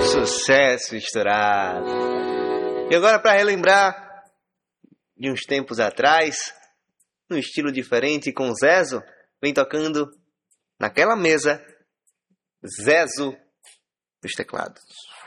Sucesso estourado. E agora, para relembrar de uns tempos atrás, num estilo diferente com o Zezo, vem tocando naquela mesa Zezo dos teclados.